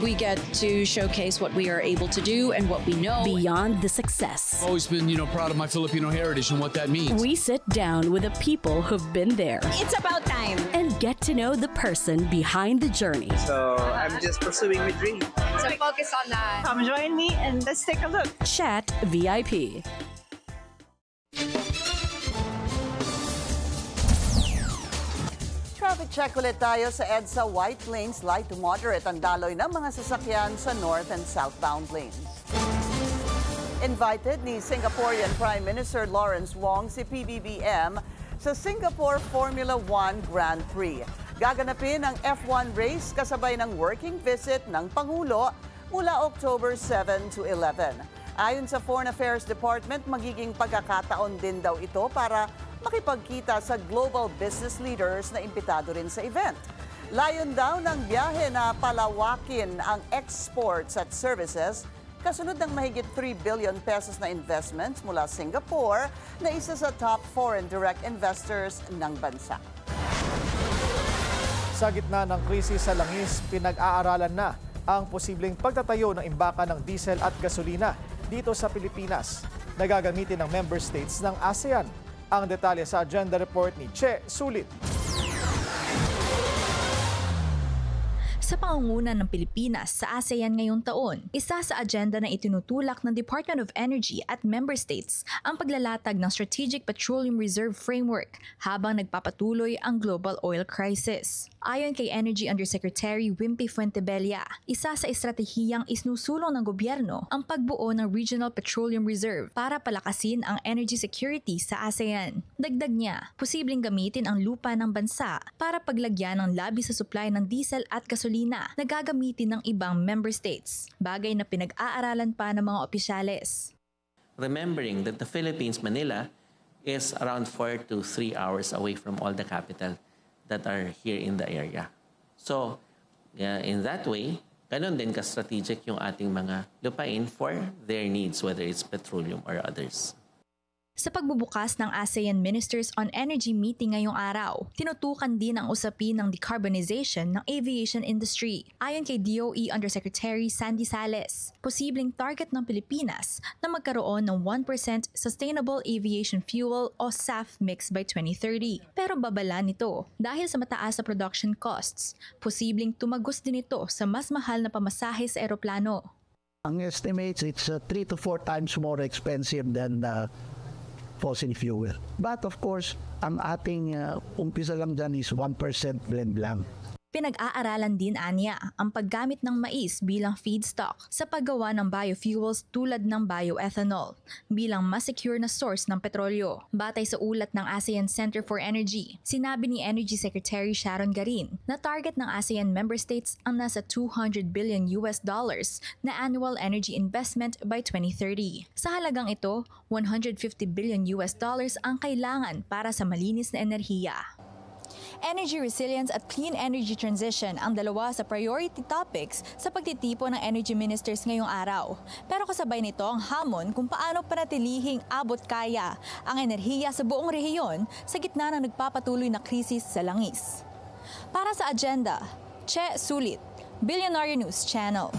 We get to showcase what we are able to do and what we know. Beyond the success, Always been, proud of my Filipino heritage and what that means. we sit down with the people who've been there It's about time. and get to know the person behind the journey. So I'm just pursuing my dream. So focus on that. Come join me and let's take a look. Chat VIP. Traffic check ulit tayo sa EDSA White Lanes, light to moderate ang daloy ng mga sasakyan sa north and southbound lanes. Invited ni Singaporean Prime Minister Lawrence Wong si PBBM sa Singapore Formula 1 Grand Prix. Gaganapin ang F1 race kasabay ng working visit ng Pangulo mula October 7 to 11. Ayon sa Foreign Affairs Department, magiging pagkakataon din daw ito para makipagkita sa global business leaders na imbitado rin sa event. Layon daw ng biyahe na palawakin ang exports at services kasunod ng mahigit 3 billion pesos na investments mula Singapore na isa sa top foreign direct investors ng bansa. Sa gitna ng krisis sa langis, pinag-aaralan na ang posibleng pagtatayo ng imbakan ng diesel at gasolina dito sa Pilipinas na gagamitin ng member states ng ASEAN. Ang detalye sa agenda report ni Che Sulit. Sa pangunguna ng Pilipinas sa ASEAN ngayong taon, isa sa agenda na itinutulak ng Department of Energy at member states ang paglalatag ng Strategic Petroleum Reserve Framework habang nagpapatuloy ang global oil crisis. Ayon kay Energy Undersecretary Wimpy Fuentebella, isa sa estratehiyang isnusulong ng gobyerno ang pagbuo ng Regional Petroleum Reserve para palakasin ang energy security sa ASEAN. Dagdag niya, posibleng gamitin ang lupa ng bansa para paglagyan ng labi sa supply ng diesel at gasolina na gagamitin ng ibang member states, bagay na pinag-aaralan pa ng mga opisyales. Remembering that the Philippines, Manila, is around 4 to 3 hours away from all the capital that are here in the area. So, in that way, ganun din ka-strategic yung ating mga lupain for their needs, whether it's petroleum or others. Sa pagbubukas ng ASEAN Ministers on Energy meeting ngayong araw, tinutukan din ang usapin ng decarbonization ng aviation industry. Ayon kay DOE Undersecretary Sandy Sales, posibleng target ng Pilipinas na magkaroon ng 1% Sustainable Aviation Fuel o SAF mix by 2030. Pero babala nito, dahil sa mataas na production costs, posibleng tumagos din ito sa mas mahal na pamasahe sa eroplano. Ang estimates, it's 3 to 4 times more expensive than fossil fuel. But of course, ang ating umpisa lang dyan is 1% blend lang. Pinag-aaralan din anya ang paggamit ng mais bilang feedstock sa paggawa ng biofuels tulad ng bioethanol bilang mas secure na source ng petrolyo. Batay sa ulat ng ASEAN Center for Energy, sinabi ni Energy Secretary Sharon Garin na target ng ASEAN member states ang nasa $200 billion na annual energy investment by 2030. Sa halagang ito, $150 billion ang kailangan para sa malinis na enerhiya. Energy resilience at clean energy transition ang dalawa sa priority topics sa pagtitipon ng energy ministers ngayong araw. Pero kasabay nito ang hamon kung paano panatilihing abot kaya ang enerhiya sa buong rehiyon sa gitna ng nagpapatuloy na krisis sa langis. Para sa agenda, Che Sulit, Billionaire News Channel.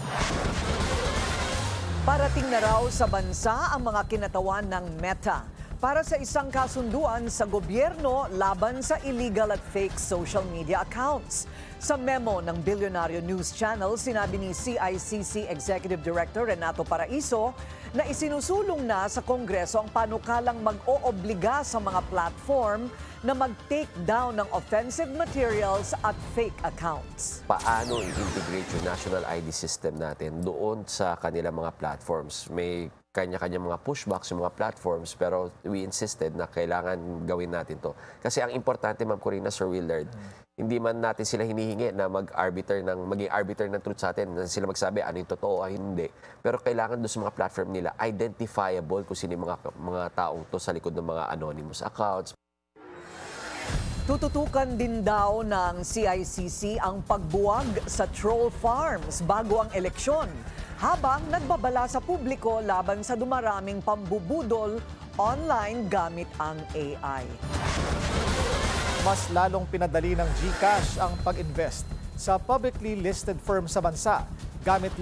Parating na raw sa bansa ang mga kinatawan ng Meta para sa isang kasunduan sa gobyerno laban sa illegal at fake social media accounts. Sa memo ng Billionaire News Channel, sinabi ni CICC Executive Director Renato Paraiso na isinusulong na sa Kongreso ang panukalang mag-oobliga sa mga platform na mag-take down ng offensive materials at fake accounts. Paano i-integrate yung national ID system natin doon sa kanilang mga platforms? May kanya-kanya mga pushbacks yung mga platforms, pero we insisted na kailangan gawin natin to. Kasi ang importante, Ma'am Corina, Sir Willard, hindi man natin sila hinihingi na maging arbiter ng truth sa atin, na sila magsabi ano yung totoo o hindi. Pero kailangan doon sa mga platform nila, identifiable kung sino yung mga taong to sa likod ng mga anonymous accounts. Tututukan din daw ng CICC ang pagbuwag sa troll farms bago ang eleksyon, habang nagbabala sa publiko laban sa dumaraming pambubudol online gamit ang AI. Mas lalong pinadali ng GCash ang pag-invest sa publicly listed firm sa bansa gamit